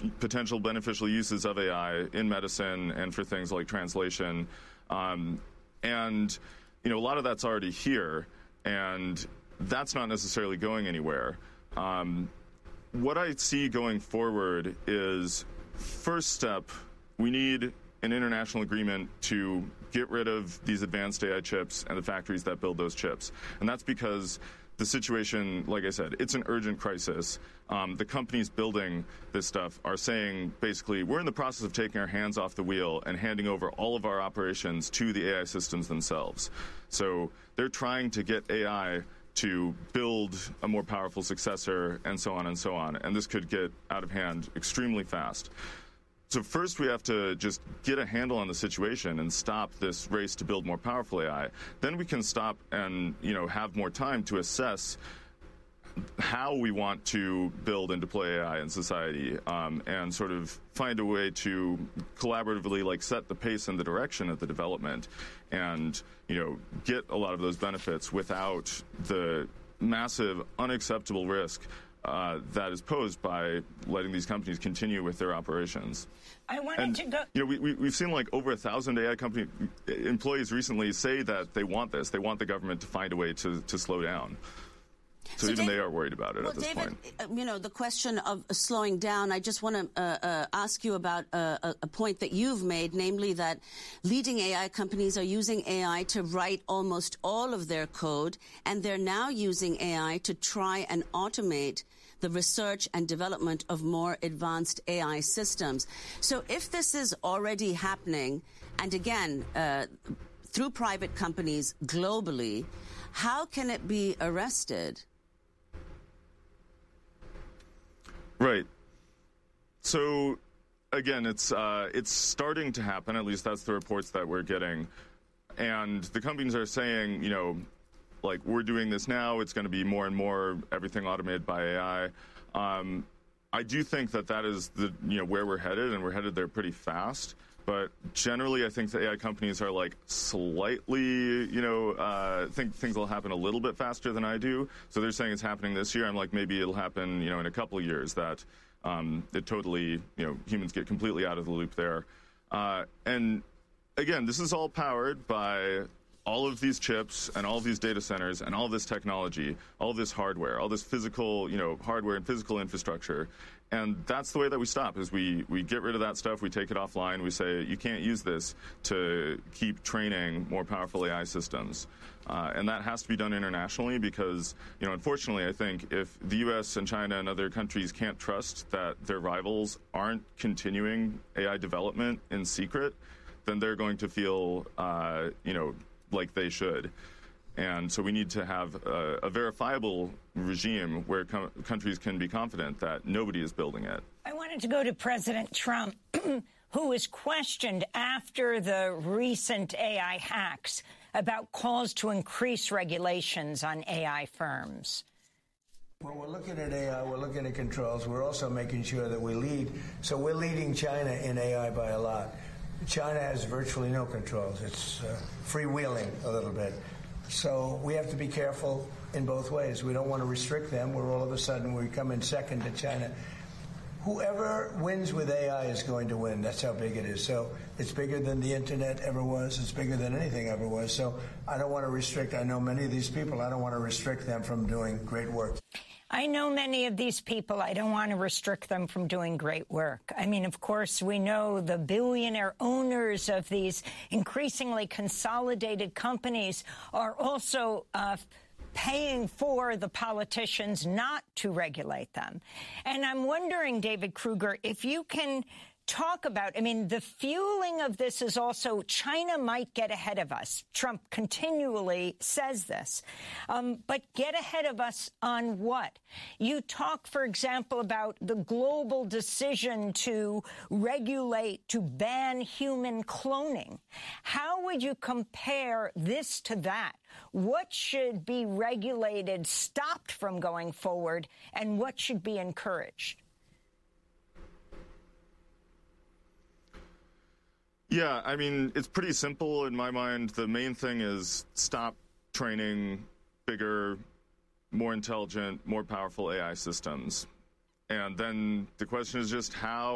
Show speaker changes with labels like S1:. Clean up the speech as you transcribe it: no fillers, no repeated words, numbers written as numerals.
S1: potential beneficial uses of AI in medicine and for things like translation. And, a lot of that's already here, and that's not necessarily going anywhere. What I see going forward is, first step, we need an international agreement to get rid of these advanced AI chips and the factories that build those chips. And that's because the situation, like I said, it's an urgent crisis. The companies building this stuff are saying, basically, we're in the process of taking our hands off the wheel and handing over all of our operations to the AI systems themselves. So they're trying to get AI to build a more powerful successor, and so on and so on. And this could get out of hand extremely fast. So first we have to just get a handle on the situation and stop this race to build more powerful AI. Then we can stop and, have more time to assess how we want to build and deploy AI in society, and sort of find a way to collaboratively set the pace and the direction of the development, and get a lot of those benefits without the massive unacceptable risk that is posed by letting these companies continue with their operations.
S2: I wanted to go.
S1: We've seen over 1,000 AI company employees recently say that they want this. They want the government to find a way to slow down. So even they are worried about it at this point.
S3: The question of slowing down, I just want to ask you about a point that you've made, namely that leading AI companies are using AI to write almost all of their code, and they're now using AI to try and automate the research and development of more advanced AI systems. So if this is already happening, and again, through private companies globally, how can it be arrested?
S1: Right. So, again, it's starting to happen. At least that's the reports that we're getting. And the companies are saying, we're doing this now. It's going to be more and more everything automated by AI. I do think that is where we're headed, and we're headed there pretty fast. But generally, I think the AI companies are slightly, think things will happen a little bit faster than I do. So they're saying it's happening this year. I'm maybe it'll happen, in a couple of years, that it totally, humans get completely out of the loop there. And again, this is all powered by all of these chips and all of these data centers and all of this technology, all of this hardware, all this physical, hardware and physical infrastructure. And that's the way that we stop, is we get rid of that stuff, we take it offline, we say, you can't use this to keep training more powerful AI systems. And that has to be done internationally because, unfortunately, I think if the U.S. and China and other countries can't trust that their rivals aren't continuing AI development in secret, then they're going to feel, like they should. And so we need to have a verifiable regime where countries can be confident that nobody is building it.
S2: I wanted to go to President Trump, who was questioned after the recent AI hacks about calls to increase regulations on AI firms.
S4: When we're looking at AI, we're looking at controls. We're also making sure that we lead. So we're leading China in AI by a lot. China has virtually no controls. It's freewheeling a little bit. So we have to be careful in both ways. We don't want to restrict them, where all of a sudden we come in second to China. Whoever wins with AI is going to win. That's how big it is. So it's bigger than the internet ever was. It's bigger than anything ever was. So I don't want to restrict. I know many of these people. I don't want to restrict them from doing great work.
S2: I know many of these people. I don't want to restrict them from doing great work. I mean, of course, we know the billionaire owners of these increasingly consolidated companies are also paying for the politicians not to regulate them. And I'm wondering, David Kruger, if you can talk about, the fueling of this is also China might get ahead of us. Trump continually says this. But get ahead of us on what? You talk, for example, about the global decision to regulate, to ban human cloning. How would you compare this to that? What should be regulated, stopped from going forward, and what should be encouraged?
S1: Yeah, it's pretty simple in my mind. The main thing is stop training bigger, more intelligent, more powerful AI systems. And then the question is just how